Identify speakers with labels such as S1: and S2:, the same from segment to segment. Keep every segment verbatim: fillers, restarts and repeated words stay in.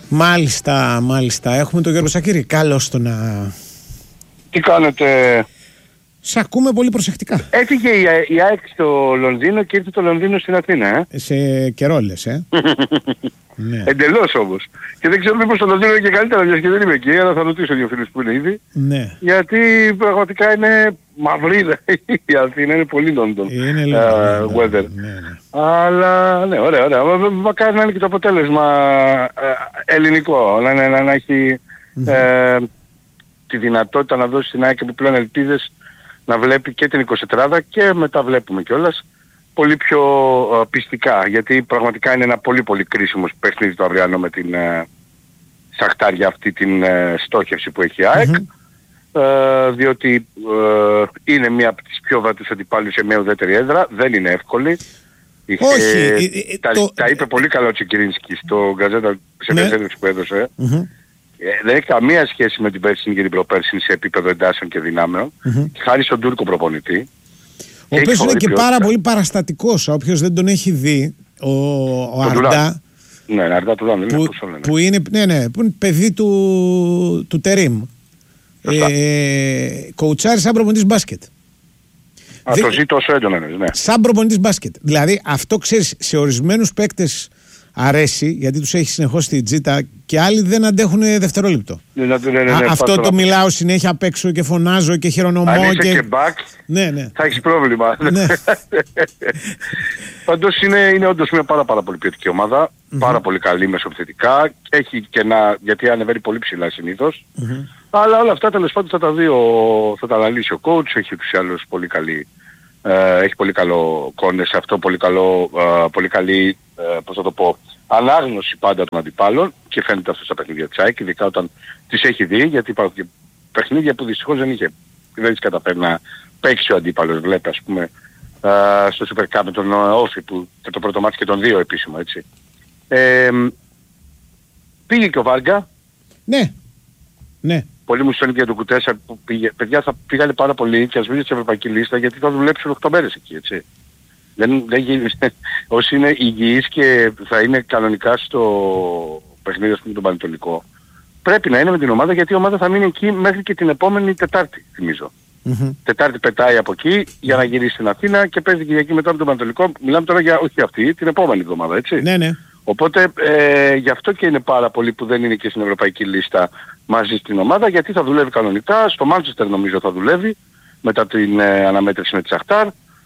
S1: Μάλιστα, μάλιστα. Έχουμε τον Γιώργο Σακύρη. Καλώς το να...
S2: Τι κάνετε?
S1: Σ' ακούμε πολύ προσεκτικά.
S2: Έφυγε η, η ΑΕΚ στο Λονδίνο και ήρθε το Λονδίνο στην Αθήνα, ε.
S1: Σε καιρό λες, ε. Ναι.
S2: Εντελώς όμως. Και δεν ξέρω μήπως το Λονδίνο είναι και καλύτερα, γιατί δεν είμαι εκεί, αλλά θα ρωτήσω δύο φίλους που είναι ήδη.
S1: Ναι.
S2: Γιατί πραγματικά είναι μαυρίδα η Αθήνα, είναι πολύ London
S1: είναι
S2: uh,
S1: London,
S2: weather.
S1: Ναι, ναι.
S2: Αλλά ναι, ωραία, ωραία. Μακάρι να είναι και το αποτέλεσμα ε, ελληνικό, να, να, να έχει mm-hmm. ε, τη δυνατότητα να δώσει στην ΑΕΚ επιπλέον ελπίδες να βλέπει και την εικοσιτετράδα και μετά βλέπουμε κιόλας πολύ πιο uh, πιστικά, γιατί πραγματικά είναι ένα πολύ πολύ κρίσιμο παιχνίδι το αυριανό με την uh, Σαχτάρ για αυτή την uh, στόχευση που έχει η ΑΕΚ, mm-hmm. uh, διότι uh, είναι μία από τις πιο βατούς αντιπάλους σε μια ουδέτερη έδρα, δεν είναι εύκολη. Είχε,
S1: Όχι, ε,
S2: τα,
S1: το...
S2: τα είπε πολύ καλό ο Τσικυρίνσκι στο Γκαζέτα, σε
S1: ναι.
S2: μια που έδωσε.
S1: Mm-hmm.
S2: Ε, δεν έχει καμία σχέση με την πέρσινη και την προπέρσινη σε επίπεδο εντάσεων και δυνάμεων. Mm-hmm. Χάρη στον Τούρκο προπονητή.
S1: Ο οποίος είναι και πάρα πολύ παραστατικός. Όποιος δεν τον έχει δει, ο, ο Αρντά.
S2: Ναι, Αρντά του Δάνου,
S1: που, που είναι, ναι, ναι, που είναι παιδί του, του Τερίμ. Ε, κοουτσάρει σαν προπονητής μπάσκετ.
S2: Α, Δη... το ζει τόσο έντονα, ναι.
S1: Σαν προπονητής μπάσκετ. Δηλαδή αυτό ξέρεις, σε ορισμένους παίκτες αρέσει, γιατί τους έχει συνεχώς στη τζίτα και άλλοι δεν αντέχουν δευτερόλεπτο. Ναι, ναι, ναι, ναι, Α, αυτό το να... μιλάω συνέχεια απ' έξω και φωνάζω και χειρονομώ.
S2: Αν είσαι
S1: και,
S2: και back,
S1: ναι, ναι.
S2: θα έχεις πρόβλημα. Ναι. Πάντως είναι, είναι όντως μια πάρα, πάρα πολύ ποιοτική ομάδα, mm-hmm. πάρα πολύ καλή μεσοπιθετικά, έχει και να, γιατί ανεβαίνει πολύ ψηλά συνήθως. Mm-hmm. Αλλά όλα αυτά τέλος πάντων θα τα δει, ο, θα τα αναλύσει ο coach, έχει τους άλλους πολύ καλή, ε, έχει πολύ καλό κόνες σε αυτό, πολύ, καλό, ε, πολύ καλή, ε, πώς θα το πω, ανάγνωση πάντα των αντιπάλων και φαίνεται αυτό στα παιχνίδια της ΑΕΚ, ειδικά όταν τις έχει δει, γιατί υπάρχουν και παιχνίδια που δυστυχώς δεν είχε, δεν τις καταφέρει να παίξει ο αντίπαλος. Βλέπει ας πούμε ε, στο Super Cup με τον Όφη που και το πρώτο μάτι και τον δύο επίσημο, έτσι. Ε, πήγε και ο Βάργα.
S1: Ναι. Ναι.
S2: Πολύ μου στέλνει και το Κουτέσσα που πήγε. Παιδιά θα πήγανε πάρα πολύ και ας βγει στην ευρωπαϊκή λίστα γιατί θα δουλέψουν οκτώ μέρες εκεί, έτσι. Δεν, δεν γίνει. Όσοι είναι υγιείς και θα είναι κανονικά στο παιχνίδι με τον Πανετολικό, πρέπει να είναι με την ομάδα γιατί η ομάδα θα μείνει εκεί μέχρι και την επόμενη Τετάρτη, θυμίζω. Mm-hmm. Τετάρτη πετάει από εκεί για να γυρίσει στην Αθήνα και παίζει Κυριακή μετά με τον Πανετολικό. Μιλάμε τώρα για όχι αυτή, την επόμενη εβδομάδα, έτσι.
S1: Ναι, ναι.
S2: Οπότε ε, γι' αυτό και είναι πάρα πολύ που δεν είναι και στην ευρωπαϊκή λίστα μαζί στην ομάδα, γιατί θα δουλεύει κανονικά. Στο Μάντσεστερ νομίζω θα δουλεύει μετά την ε, αναμέτρηση με τη Σαχτάρ.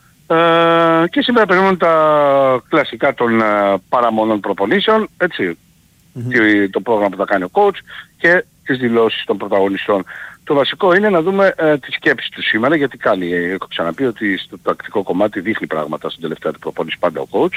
S2: Ε, και σήμερα περιμένουν τα κλασικά των ε, παραμονών προπονήσεων, έτσι, mm-hmm. το πρόγραμμα που θα κάνει ο coach και τις δηλώσεις των πρωταγωνιστών. Το βασικό είναι να δούμε ε, τις σκέψεις του σήμερα, γιατί κάνει, ε, έχω ξαναπεί ότι στο τακτικό κομμάτι δείχνει πράγματα στην τελευταία του προπόνηση πάντα ο coach.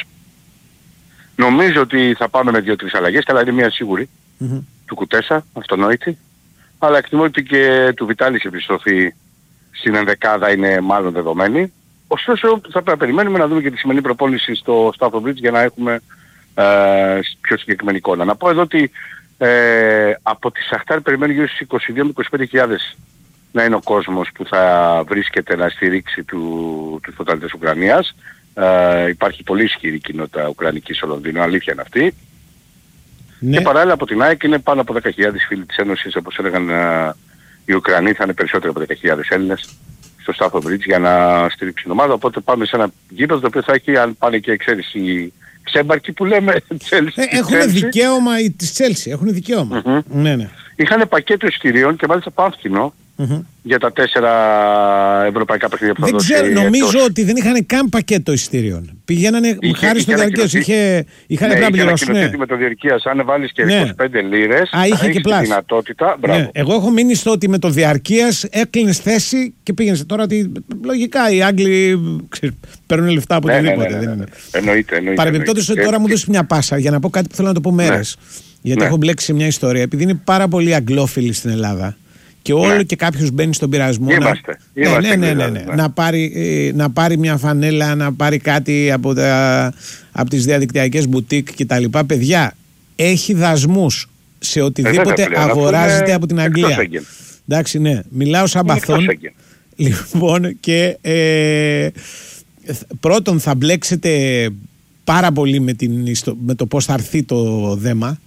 S2: Νομίζω ότι θα πάμε με δύο-τρεις αλλαγές, καλά είναι μία σίγουρη, mm-hmm. του Κουτέσσα, αυτονόητη, αλλά εκτιμώ ότι και του Βιτάλης η επιστροφή στην ενδεκάδα είναι μάλλον δεδομένη. Ωστόσο θα πρέπει να περιμένουμε να δούμε και τη σημερινή προπόνηση στο Stamford Bridge για να έχουμε ε, πιο συγκεκριμένη εικόνα. Να πω εδώ ότι ε, από τη Σαχτάρ περιμένει γύρω στις είκοσι δύο με είκοσι πέντε χιλιάδες να είναι ο κόσμος που θα βρίσκεται να στηρίξει του, τους πρωταθλητές Ουκρανίας. Ε, υπάρχει πολύ ισχυρή κοινότητα ουκρανική στο Λονδίνο, αλήθεια είναι αυτή. Ναι. Και παράλληλα από την ΑΕΚ είναι πάνω από δέκα χιλιάδες φίλοι της Ένωσης, όπως έλεγαν ε, οι Ουκρανοί, θα είναι περισσότερο από δέκα χιλιάδες Έλληνες στο Stamford Bridge για να στηρίξει την ομάδα. Οπότε πάμε σε ένα γήπεδο το οποίο θα έχει, αν πάνε και ξέρεις, οι ξέμπαρκοι που λέμε, Chelsea.
S1: Ε, έχουν δικαίωμα της Chelsea, έχουν δικαίωμα. Mm-hmm. Ναι, ναι.
S2: Είχαν πακέτο εισιτηρίων και μάλιστα πάμφκινο. Mm-hmm. Για τα τέσσερα ευρωπαϊκά παιχνίδια που θα
S1: δεν
S2: δώσει.
S1: Ξέρω, νομίζω εκτός. Ότι δεν είχαν καν πακέτο εισιτήριων. Πηγαίνανε είχε, χάρη στο διαρκείας. Είχε, είχαν
S2: ναι,
S1: να πληρώσουν.
S2: Ναι, με το διαρκείας. Αν βάλεις και ναι. είκοσι πέντε λίρες,
S1: Α, είχε και πλάς.
S2: Δυνατότητα.
S1: Ναι. Εγώ έχω μείνει στο ότι με το διαρκείας έκλεινες θέση και πήγαινες. Τώρα ότι λογικά οι Άγγλοι ξέρεις, παίρνουν λεφτά από
S2: ναι,
S1: οτιδήποτε.
S2: Ναι, ναι, ναι, ναι.
S1: Εννοείται. εννοείται Παρεμπιπτόντως ότι τώρα μου δώσεις μια πάσα για να πω κάτι που θέλω να το πω μέρες. Γιατί έχω μπλέξει σε μια ιστορία. Επειδή είναι πάρα πολύ αγγλόφιλοι στην Ελλάδα. Και όλο ναι. και κάποιος μπαίνει στον πειρασμό
S2: είμαστε,
S1: να...
S2: είμαστε,
S1: ναι, ναι, ναι, ναι, ναι. Να, πάρει, ε, να πάρει μια φανέλα, να πάρει κάτι από, τα, από τις διαδικτυακές μπουτίκ κτλ. Παιδιά, έχει δασμούς σε οτιδήποτε ε, αγοράζεται από την Αγγλία. Εντάξει, ναι, μιλάω σαν παθόν. Λοιπόν, και ε, πρώτον θα μπλέξετε πάρα πολύ με, την, με το πώς θα έρθει το δέμα.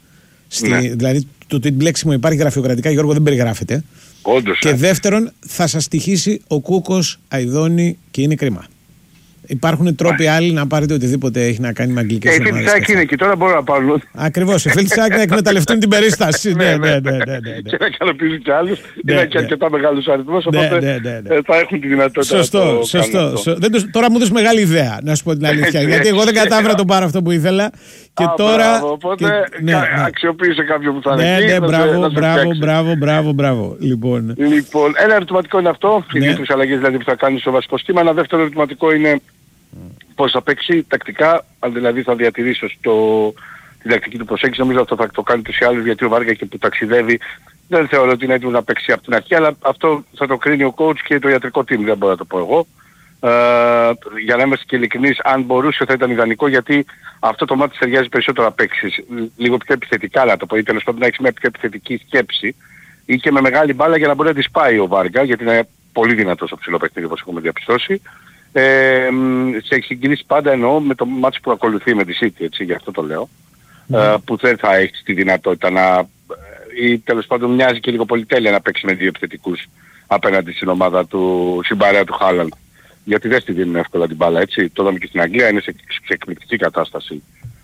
S1: Στη, ναι. Δηλαδή το ότι μπλέξιμο υπάρχει γραφειοκρατικά, Γιώργο, δεν περιγράφεται.
S2: Όντως.
S1: Και δεύτερον, θα σας τυχήσει ο Κούκος, αηδώνει και είναι κρίμα. Υπάρχουν τρόποι άλλοι να πάρετε οτιδήποτε έχει να κάνει με αγγλικές ομάδες.
S2: Οι φίλοι της ΑΕΚ είναι εκεί τώρα, μπορούν να πάρουν.
S1: Ακριβώς, οι φίλοι της ΑΕΚ να εκμεταλλευτούν την περίσταση. Ναι, ναι, ναι.
S2: Και να ικανοποιήσουν κι άλλους. Είναι και αρκετά μεγάλους αριθμούς, οπότε θα έχουν τη δυνατότητα.
S1: Σωστό, σωστό. Τώρα μου δώσεις μεγάλη ιδέα, να σου πω την αλήθεια. Γιατί εγώ δεν κατάφερα το πάρω αυτό που ήθελα. Και τώρα.
S2: Οπότε αξιοποίησε κάποιον που θα είναι εκεί.
S1: Ναι, ναι, μπράβο, μπράβο, μπράβο, μπράβο, μπράβο. Λοιπόν,
S2: ένα ερωτηματικό είναι αυτό. Οι δύο αλλαγές δηλαδή που θα κάνει στο βασικό σχήμα. Ένα δεύτερο ερωτηματικό είναι πώς θα παίξει τακτικά, αν δηλαδή θα διατηρήσει το, την τακτική του προσέγγιση. Νομίζω αυτό θα το κάνει τους ή άλλους, γιατί ο Βάργα και που ταξιδεύει δεν θεωρώ ότι είναι έτοιμο να παίξει από την αρχή, αλλά αυτό θα το κρίνει ο coach και το ιατρικό team, δεν μπορώ να το πω εγώ. Ε, για να είμαστε και ειλικρινείς, αν μπορούσε θα ήταν ιδανικό, γιατί αυτό το μάτι ταιριάζει περισσότερο να παίξεις λίγο πιο επιθετικά, να το πω, ή τέλος πάντων να έχεις μια πιο επιθετική σκέψη ή και με μεγάλη μπάλα για να μπορεί να τη σπάει ο Βάργα, γιατί είναι πολύ δυνατός στο ψηλό παιχνίδι, όπως έχουμε διαπιστώσει. Ε, σε έχει συγκινήσει πάντα, εννοώ, με το μάτς που ακολουθεί με τη City, έτσι, γι' αυτό το λέω, mm. ε, που δεν θα έχει τη δυνατότητα να, ή τέλος πάντων μοιάζει και λίγο πολυτέλεια να παίξει με δύο επιθετικούς απέναντι στην ομάδα του, στην παρέα του Χάλαντ, γιατί δεν στη δίνουν εύκολα την μπάλα, έτσι. Το είδαμε και στην Αγγλία, είναι σε, σε εκπληκτική κατάσταση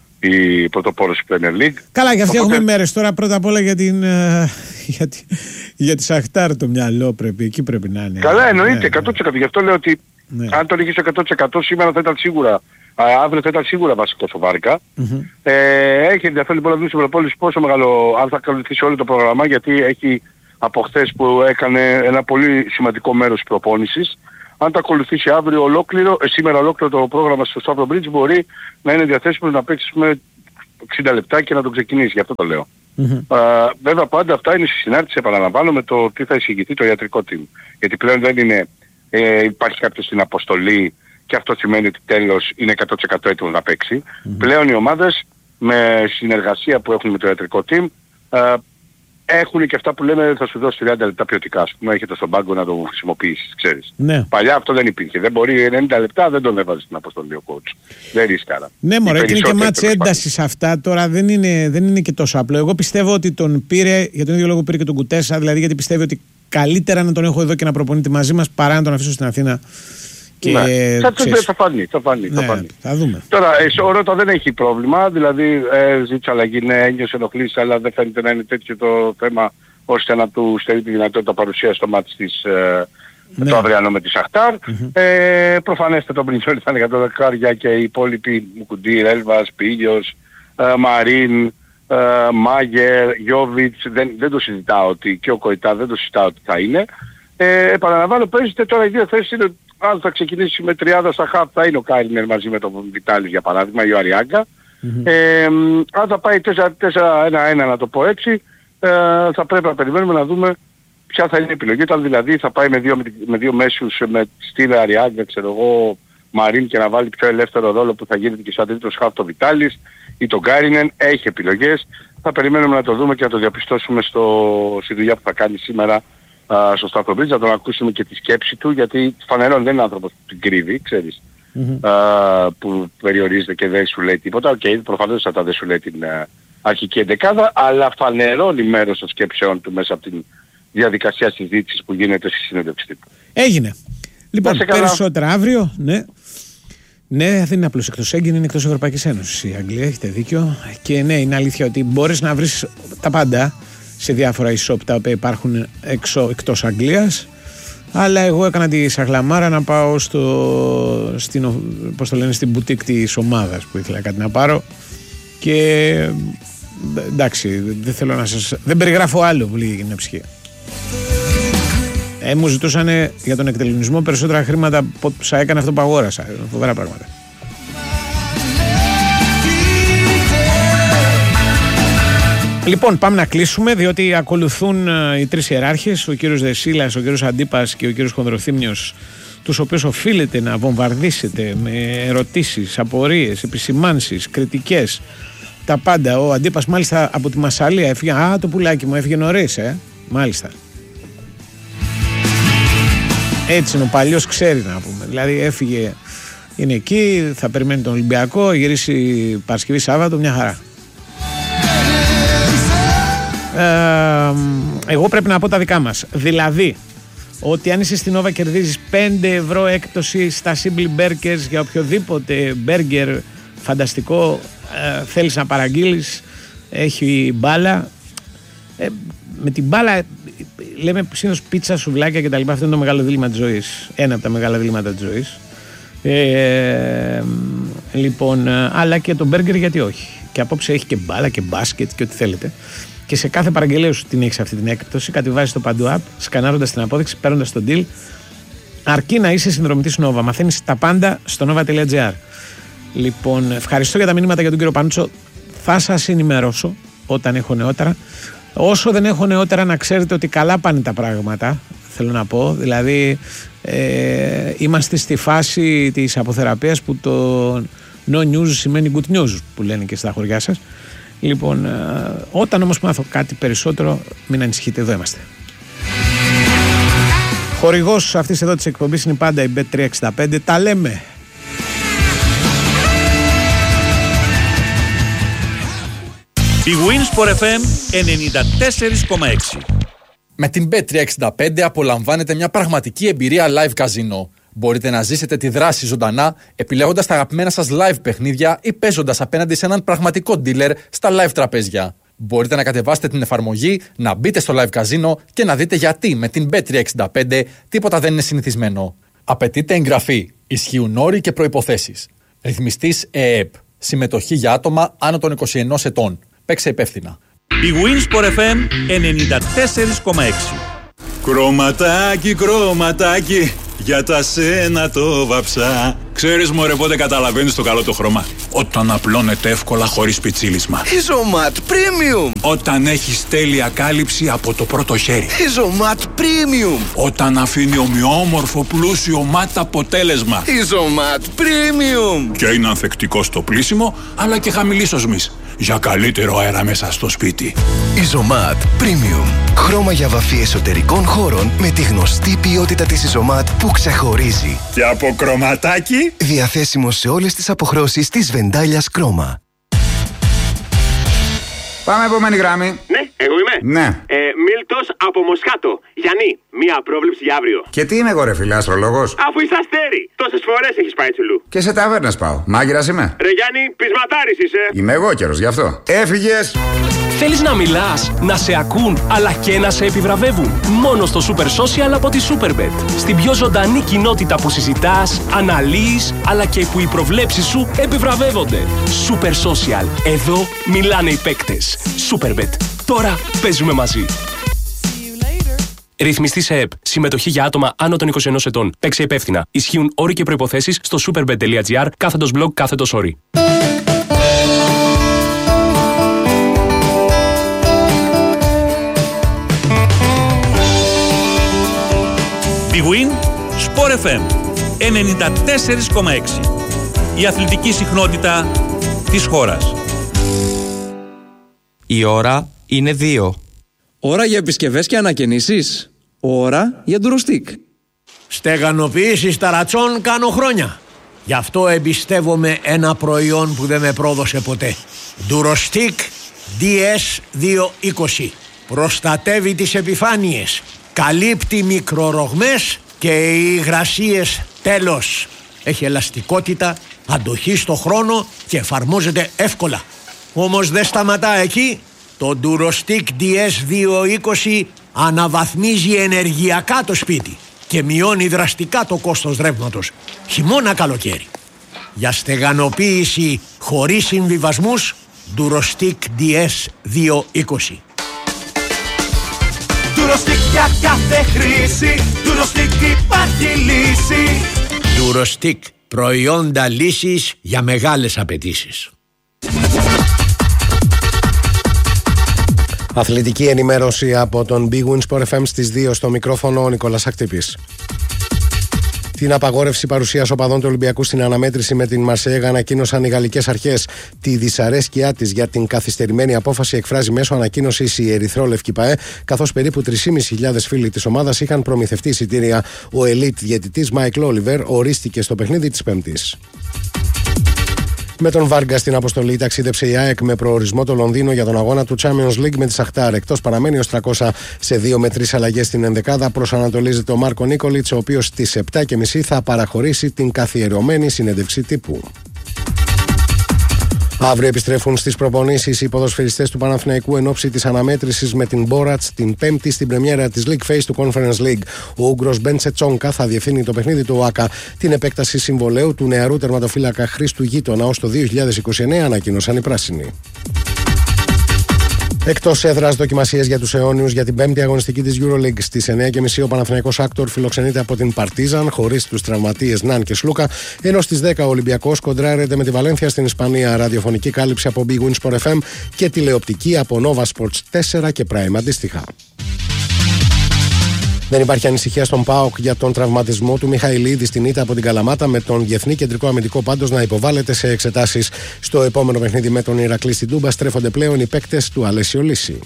S2: η πρωτοπόρος του Premier League. Καλά,
S1: για αυτή οπότε... έχουμε μέρες τώρα, πρώτα απ' όλα για την για τη, για τη Σαχτάρ το μυαλό πρέπει, εκεί πρέπει να είναι.
S2: Καλά, εννοείται, ναι, εκατό τοις εκατό, γι' αυτό λέω ότι ναι. Αν τον είχε στο εκατό τοις εκατό σήμερα θα ήταν σίγουρα, αύριο θα ήταν σίγουρα βασικός ο Βάρκα. Mm-hmm. Ε, έχει ενδιαφέρον λοιπόν να δούμε στην προπόληση πόσο μεγάλο, αν θα ακολουθήσει όλο το πρόγραμμα, γιατί έχει από χθες που έκανε ένα πολύ σημαντικό μέρος της προπόνησης. Αν το ακολουθήσει αύριο ολόκληρο, ε, σήμερα ολόκληρο το πρόγραμμα στο Stamford Bridge μπορεί να είναι διαθέσιμο να παίξει με εξήντα λεπτά και να το ξεκινήσει, γι' αυτό το λέω. Mm-hmm. Uh, βέβαια πάντα αυτά είναι στη συνάρτηση, επαναλαμβάνω, με το τι θα εισηγηθεί το ιατρικό team. Γιατί πλέον δεν είναι, ε, υπάρχει κάποιος στην αποστολή και αυτό σημαίνει ότι τέλος είναι εκατό τοις εκατό έτοιμο να παίξει. Mm-hmm. Πλέον οι ομάδες με συνεργασία που έχουν με το ιατρικό team uh, έχουν και αυτά που λέμε θα σου δώσει τριάντα λεπτά ποιοτικά. Ας πούμε, έχετε στον πάγκο να το χρησιμοποιήσεις, ξέρεις.
S1: Ναι.
S2: Παλιά αυτό δεν υπήρχε. Δεν μπορεί ενενήντα λεπτά, δεν τον έβαζε στην αποστολή ο coach. Δεν ρίσκαρα.
S1: Ναι, μωρέ, είναι και μάτς έντασης αυτά. Τώρα δεν είναι, δεν είναι και τόσο απλό. Εγώ πιστεύω ότι τον πήρε, για τον ίδιο λόγο πήρε και τον Κουτέσα, δηλαδή γιατί πιστεύει ότι καλύτερα να τον έχω εδώ και να προπονείται μαζί μας παρά να τον αφήσω στην Αθήνα. Και
S2: ναι. θα, θα φανεί, θα φανεί,
S1: ναι,
S2: θα φανεί.
S1: Θα δούμε.
S2: Τώρα, ε, ο Ρότα δεν έχει πρόβλημα, δηλαδή ε, ζήτησε αλλαγή, ναι, ένιωσε ενοχλήσεις, αλλά δεν φαίνεται να είναι τέτοιο το θέμα ώστε να του στερεί τη δυνατότητα παρουσίας στο μάτς της, ε, ναι. το αυριανό με τη Σαχτάρ. Mm-hmm. Ε, προφανέστε τον Μπριντσόλη θα είναι εκατό δεκάρια και οι υπόλοιποι Μουκουντή, Έλβας, Πίλιος, ε, Μαρίν, ε, Μάγερ, Γιόβιτς, δεν, δεν το συζητάω ότι και ο Κοϊτά δεν το συζητάω ότι θα είναι. Ε, επαναλαμβάνω, παίζετε τώρα οι δύο θέσεις είναι, αν θα ξεκινήσει με τριάντα στα χαπ θα είναι ο Κάιλνερ μαζί με τον Βιτάλης για παράδειγμα ή ο Αριάγκα. Mm-hmm. Ε, αν θα πάει τέσσερα ένα ένα να το πω έτσι, ε, θα πρέπει να περιμένουμε να δούμε ποια θα είναι η επιλογή. Όταν δηλαδή θα πάει με δύο, με δύο μέσους, με στυλ Αριάγκα, ξέρω εγώ, Μαρίν και να βάλει πιο ελεύθερο ρόλο που θα γίνεται και σαν τρίτος χαπ το Βιτάλης ή τον Γκάρινεν, έχει επιλογές. Θα περιμένουμε να το δούμε και να το διαπιστώσουμε στο, στη δουλειά που θα κάνει σήμερα Uh, στο Stamford Bridge, να τον ακούσουμε και τη σκέψη του, γιατί φανερόν δεν είναι άνθρωπος που την κρύβει, ξέρεις, mm-hmm. uh, που περιορίζεται και δεν σου λέει τίποτα. Οκ, okay, προφανώς αυτά δεν σου λέει την uh, αρχική εντεκάδα, αλλά φανερώνει μέρος των σκέψεων του μέσα από τη διαδικασία συζήτησης που γίνεται στη συνέντευξη τύπου.
S1: Έγινε. Λοιπόν, περισσότερα αύριο, ναι. Ναι, δεν είναι απλώς εκτός έγκυν, είναι εκτός Ευρωπαϊκής Ένωσης η Αγγλία, έχετε δίκιο. Και ναι, είναι αλήθεια ότι μπορείς να βρεις τα πάντα σε διάφορα e-shop τα οποία υπάρχουν έξω, εκτός Αγγλίας, αλλά εγώ έκανα τη σαγλαμάρα να πάω στο, στην, πώς το λένε, στην μπουτίκ της ομάδας που ήθελα κάτι να πάρω και εντάξει, δεν θέλω να σας, δεν περιγράφω άλλο που λίγη είναι ψυχή. Ε, μου ζητούσαν για τον εκτελονισμό περισσότερα χρήματα από όσα έκανε αυτό που αγόρασα, φοβερά πράγματα. Λοιπόν, πάμε να κλείσουμε, διότι ακολουθούν οι τρεις ιεράρχες, ο κύριος Δεσίλας, ο κύριος Αντίπας και ο κύριος Χονδροθύμνιος, τους οποίους οφείλετε να βομβαρδίσετε με ερωτήσεις, απορίες, επισημάνσεις, κριτικές, τα πάντα. Ο Αντίπας μάλιστα από τη Μασσαλία έφυγε, α, το πουλάκι μου έφυγε νωρίς, ε, μάλιστα. Έτσι είναι, ο παλιός ξέρει να πούμε, δηλαδή έφυγε, είναι εκεί, θα περιμένει τον Ολυμπιακό, γυρίσει Παρασκευή Σάββατο, μια χαρά. Ε, εγώ πρέπει να πω τα δικά μας. Δηλαδή, ότι αν είσαι στην Nova κερδίζεις πέντε ευρώ έκπτωση στα Simply Burgers για οποιοδήποτε μπέργκερ φανταστικό ε, θέλεις να παραγγείλεις. Έχει μπάλα. Ε, με την μπάλα λέμε συνήθως πίτσα, σουβλάκια κτλ. Αυτό είναι το μεγάλο δίλημμα της ζωής. Ένα από τα μεγάλα δίλημματα της ζωής. Ε, λοιπόν, αλλά και το μπέργκερ γιατί όχι. Και απόψε έχει και μπάλα και μπάσκετ και ό,τι θέλετε. Και σε κάθε παραγγελία σου την έχεις αυτή την έκπτωση. Κατεβάζεις το παντού app, σκανάροντας την απόδειξη, παίρνοντας τον deal. Αρκεί να είσαι συνδρομητής Nova. Μαθαίνεις τα πάντα στο nova τελεία gr. Λοιπόν, ευχαριστώ για τα μηνύματα για τον κύριο Πανούτσο. Θα σας ενημερώσω όταν έχω νεότερα. Όσο δεν έχω νεότερα, να ξέρετε ότι καλά πάνε τα πράγματα. Θέλω να πω. Δηλαδή, ε, είμαστε στη φάση της αποθεραπείας που το no news σημαίνει good news, που λένε και στα χωριά σας. Λοιπόν, ε, όταν όμως μάθω κάτι περισσότερο, μην ανησυχείτε, εδώ είμαστε. Χορηγός αυτής εδώ της εκπομπής είναι πάντα η μπετ τριακόσια εξήντα πέντε. Τα λέμε.
S3: Η Winsport εφ εμ ενενήντα τέσσερα κόμμα έξι.
S4: Με την μπετ τριακόσια εξήντα πέντε απολαμβάνετε μια πραγματική εμπειρία live καζίνο. Μπορείτε να ζήσετε τη δράση ζωντανά, επιλέγοντας τα αγαπημένα σας live παιχνίδια ή παίζοντας απέναντι σε έναν πραγματικό dealer στα live τραπέζια. Μπορείτε να κατεβάσετε την εφαρμογή, να μπείτε στο live καζίνο και να δείτε γιατί με την μπετ τριακόσια εξήντα πέντε τίποτα δεν είναι συνηθισμένο. Απαιτείται εγγραφή, ισχύουν όροι και προϋποθέσεις. Ρυθμιστής ΕΕΠ. Συμμετοχή για άτομα άνω των είκοσι ένα ετών. Παίξε υπεύθυνα.
S3: Η Winsport εφ εμ ενενήντα τέσσερα κόμμα έξι.
S5: Κρωματάκι, κρωματάκι, για τα σένα το βαψά. Ξέρεις μωρέ πότε καταλαβαίνεις το καλό το χρώμα? Όταν απλώνεται εύκολα χωρίς πιτσίλισμα.
S6: Isomat Premium.
S5: Όταν έχεις τέλεια κάλυψη από το πρώτο χέρι.
S6: Isomat Premium.
S5: Όταν αφήνει ομοιόμορφο πλούσιο ματ αποτέλεσμα.
S6: Isomat Premium.
S5: Και είναι ανθεκτικό στο πλύσιμο, αλλά και χαμηλής οσμής. Για καλύτερο αέρα μέσα στο σπίτι.
S6: Isomat Premium. Χρώμα για βαφή εσωτερικών χώρων με τη γνωστή ποιότητα της Isomat που ξεχωρίζει.
S5: Και από κρωματάκι.
S6: Διαθέσιμο σε όλες τις αποχρώσεις της βεντάλιας Κρόμα.
S7: Πάμε επόμενη γράμμη.
S8: Ναι, εγώ είμαι.
S7: Ναι.
S8: Ε, Μίλτος από Μοσχάτο. Γιάννη, μία πρόβλεψη για αύριο.
S7: Και τι είμαι εγώ ρε φίλε, αστρολόγος?
S8: Αφού είσαι αστέρι, τόσες φορές έχεις πάει τσουλού.
S7: Και σε ταβέρνες πάω. Μάγειρας είμαι.
S8: Ρε Γιάννη, πεισματάρης είσαι.
S7: Είμαι εγώ καιρος γι' αυτό. Έφυγες.
S9: Θέλεις να μιλάς, να σε ακούν, αλλά και να σε επιβραβεύουν? Μόνο στο Super Social από τη Superbet. Στην πιο ζωντανή κοινότητα που συζητάς, αναλύεις, αλλά και που οι προβλέψεις σου επιβραβεύονται. Super Social. Εδώ μιλάνε οι παίκτες. Superbet. Τώρα παίζουμε μαζί. Ρυθμιστή σε ΕΕΠ. Συμμετοχή για άτομα άνω των είκοσι ένα ετών. Παίξε υπεύθυνα. Ισχύουν όροι και προϋποθέσεις στο superbet τελεία gr κάθετος blog κάθετος όροι.
S3: Η Winsport εφ εμ ενενήντα τέσσερα κόμμα έξι. Η αθλητική συχνότητα της χώρας.
S10: Η ώρα είναι δύο.
S11: Ώρα για επισκευές και ανακαινήσεις. Ώρα για ντουροστίκ.
S12: Στεγανοποιήσεις ταρατσών κάνω χρόνια. Γι' αυτό εμπιστεύομαι ένα προϊόν που δεν με πρόδωσε ποτέ. Ντουροστίκ ντι ες διακόσια είκοσι. Προστατεύει τις επιφάνειες, καλύπτει μικρορογμές και οι υγρασίες τέλος. Έχει ελαστικότητα, αντοχή στο χρόνο και εφαρμόζεται εύκολα. Όμως δεν σταματά εκεί. Το Durostick ντι ες διακόσια είκοσι αναβαθμίζει ενεργειακά το σπίτι και μειώνει δραστικά το κόστος ρεύματος, χειμώνα καλοκαίρι. Για στεγανοποίηση χωρίς συμβιβασμούς, Durostick ντι ες διακόσια είκοσι.
S13: Durostick για κάθε χρήση, Durostick υπάρχει λύση.
S12: Durostick, προϊόντα λύσης για μεγάλες απαιτήσεις.
S14: Αθλητική ενημέρωση από τον Big Win Sport εφ εμ στις δύο, στο μικρόφωνο ο Νικόλας Ακτύπης. Την απαγόρευση παρουσίας οπαδών του Ολυμπιακού στην αναμέτρηση με την Μαρσέιγα ανακοίνωσαν οι γαλλικές αρχές. Τη δυσαρέσκειά της για την καθυστερημένη απόφαση εκφράζει μέσω ανακοίνωσης η Ερυθρόλευκη ΠΑΕ, καθώς περίπου τρεις χιλιάδες πεντακόσιοι φίλοι της ομάδας είχαν προμηθευτεί εισιτήρια. Ο ελίτ διαιτητής Μάικλ Όλιβερ ορίστηκε στο παιχνίδι της Πέμπτης. Με τον Βάργκα στην αποστολή ταξίδεψε η ΑΕΚ με προορισμό το Λονδίνο για τον αγώνα του Champions League με τη Σαχτάρ. Εκτός παραμένει ο Στρακώσα σε δύο με τρεις αλλαγές στην ενδεκάδα. Προσανατολίζεται ο Μάρκο Νίκολιτς, ο οποίος στις επτά και μισή θα παραχωρήσει την καθιερωμένη συνέντευξη τύπου. Αύριο επιστρέφουν στις προπονήσεις οι ποδοσφαιριστές του Παναθηναϊκού εν ώψη της αναμέτρησης με την Μπόρατς την Πέμπτη στην πρεμιέρα της League Phase του Conference League. Ο Ούγκρος Μπέντσε Τσόγκα θα διευθύνει το παιχνίδι του ΟΑΚΑ. Την επέκταση συμβολαίου του νεαρού τερματοφύλακα Χρήστου Γείτονα ως το δύο χιλιάδες είκοσι εννέα ανακοίνωσαν οι πράσινοι. Εκτός έδρας, δοκιμασίες για τους αιώνιους για την πέμπτη αγωνιστική της EuroLeague. Στις εννιά και μισή ο Παναθηναϊκός Άκτορ φιλοξενείται από την Παρτίζαν χωρίς τους τραυματίες Ναν και Σλούκα, ενώ στις δέκα ο Ολυμπιακός κοντράρεται με τη Βαλένθια στην Ισπανία. Ραδιοφωνική κάλυψη από Big Win Sport εφ εμ και τηλεοπτική από Nova Sports τέσσερα και Prime αντίστοιχα. Δεν υπάρχει ανησυχία στον ΠΑΟΚ για τον τραυματισμό του Μιχαηλίδη στην ήττα από την Καλαμάτα, με τον διεθνή κεντρικό αμυντικό πάντως να υποβάλλεται σε εξετάσεις. Στο επόμενο παιχνίδι με τον Ηρακλή στην Τούμπα στρέφονται πλέον οι παίκτες του Αλέσιο Λύση.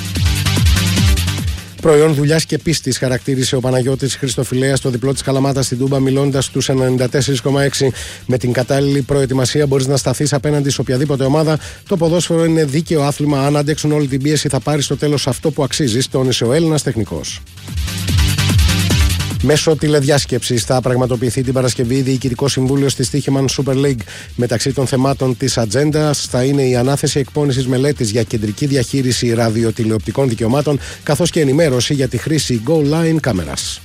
S14: Προϊόν δουλειάς και πίστης, χαρακτήρισε ο Παναγιώτης Χριστοφιλέας στο διπλό της Καλαμάτας στην Τούμπα, μιλώντας στους ενενήντα τέσσερα κόμμα έξι. Με την κατάλληλη προετοιμασία μπορείς να σταθείς απέναντι σε οποιαδήποτε ομάδα. Το ποδόσφαιρο είναι δίκαιο άθλημα. Αν αντέξουν όλη την πίεση, θα πάρεις στο τέλος αυτό που αξίζεις, τόνισε ο Έλληνας τεχνικός. Μέσω τηλεδιάσκεψης θα πραγματοποιηθεί την Παρασκευή Διοικητικό Συμβούλιο στη Stoichman Super League. Μεταξύ των θεμάτων της ατζέντας θα είναι η ανάθεση εκπόνησης μελέτης για κεντρική διαχείριση ραδιοτηλεοπτικών δικαιωμάτων, καθώς και ενημέρωση για τη χρήση Go Line κάμερας.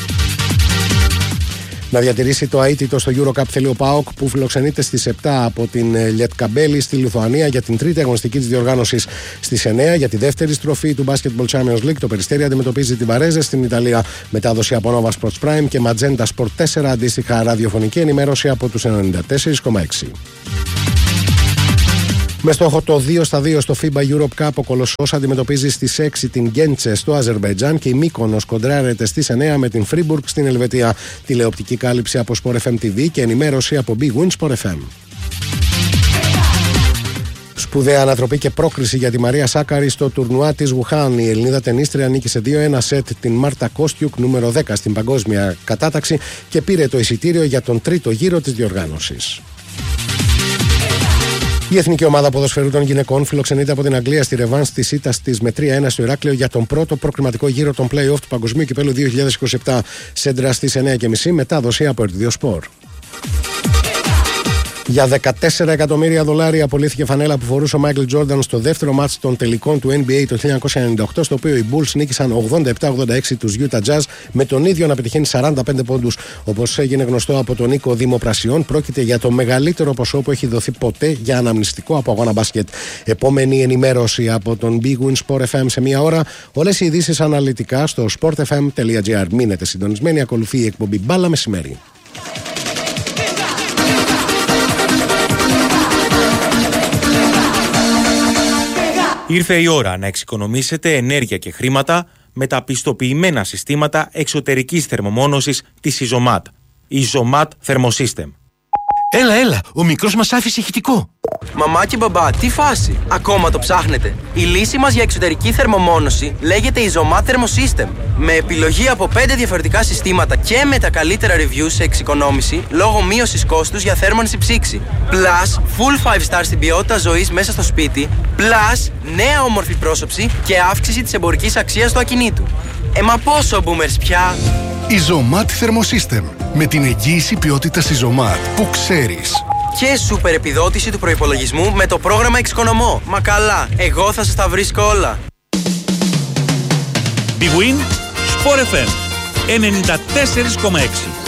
S14: Να διατηρήσει το αίτητο στο EuroCup θέλει ο ΠΑΟΚ, που φιλοξενείται στις επτά από την Λιετκαμπέλη στη Λιθουανία για την τρίτη αγωνιστική της διοργάνωσης. Στις εννέα για τη δεύτερη στροφή του Basketball Champions League το Περιστέρι αντιμετωπίζει τη Βαρέζε στην Ιταλία. Μετάδοση από Nova Sports Prime και Magenta Sport τέσσερα, αντίστοιχα ραδιοφωνική ενημέρωση από τους ενενήντα τέσσερα κόμμα έξι. Με στόχο το δύο στα δύο στο FIBA Europe Cup, ο Κολοσσός αντιμετωπίζει στις έξι την Γκέντσε στο Αζερμπαϊτζάν και η Μύκονος κοντράρεται στις εννέα με την Φρίμπουργκ στην Ελβετία. Τηλεοπτική κάλυψη από Sport εφ εμ τι βι και ενημέρωση από Big Win Sport εφ εμ. Σπουδαία ανατροπή και πρόκριση για τη Μαρία Σάκαρη στο τουρνουά της Γουχάν. Η Ελληνίδα τενίστρια νίκησε δύο ένα σετ την Μάρτα Κόστιουκ, νούμερο δέκα στην παγκόσμια κατάταξη, και πήρε το εισιτήριο για τον τρίτο γύρο της διοργάνωσης. Η εθνική ομάδα ποδοσφαιρού των γυναικών φιλοξενείται από την Αγγλία στη ρεβάνς της ήττας της με τρία ένα στο Ηράκλειο για τον πρώτο προκριματικό γύρο των play-off του Παγκοσμίου Κυπέλλου δύο χιλιάδες είκοσι επτά. Σέντρα στις εννιά και μισή, μετάδοση από Ερτιδίο Σπορ. Για δεκατέσσερα εκατομμύρια δολάρια απολύθηκε φανέλα που φορούσε ο Μάικλ Τζόρνταν στο δεύτερο μάτς των τελικών του N B A το χίλια εννιακόσια ενενήντα οκτώ, στο οποίο οι Bulls νίκησαν ογδόντα επτά ογδόντα έξι τους Utah Jazz, με τον ίδιο να πετυχαίνει σαράντα πέντε πόντους. Όπως έγινε γνωστό από τον Νίκο Δημοπρασιών, πρόκειται για το μεγαλύτερο ποσό που έχει δοθεί ποτέ για αναμνηστικό από αγώνα μπάσκετ. Επόμενη ενημέρωση από τον Big Win Sport εφ εμ σε μία ώρα. Όλες οι ειδήσεις αναλυτικά στο sport f m τελεία g r. Μείνετε συντονισμένοι, ακολουθεί η εκπομπή Μπάλα Μεσημέρι.
S10: Ήρθε η ώρα να εξοικονομήσετε ενέργεια και χρήματα με τα πιστοποιημένα συστήματα εξωτερικής θερμομόνωσης της Isomat. Isomat Thermosystem.
S15: Έλα, έλα, ο μικρός μας άφησε ηχητικό.
S16: Μαμά και μπαμπά, τι φάση, ακόμα το ψάχνετε? Η λύση μας για εξωτερική θερμομόνωση λέγεται Isomat Thermosystem. Με επιλογή από πέντε διαφορετικά συστήματα και με τα καλύτερα reviews σε εξοικονόμηση λόγω μείωσης κόστους για θέρμανση ψήξη. Plus, full five star στην ποιότητα ζωής μέσα στο σπίτι. Plus, νέα όμορφη πρόσωψη και αύξηση της εμπορικής αξίας του ακινήτου. Ε, μα πόσο boomers πια!
S17: Isomat Thermosystem. Με την εγγύηση ποιότητας Isomat που ξέρεις.
S16: Και σούπερ επιδότηση του προϋπολογισμού με το πρόγραμμα Εξοικονομώ. Μα καλά, εγώ θα σας τα βρίσκω όλα.
S3: Big Win Sport εφ εμ ενενήντα τέσσερα κόμμα έξι.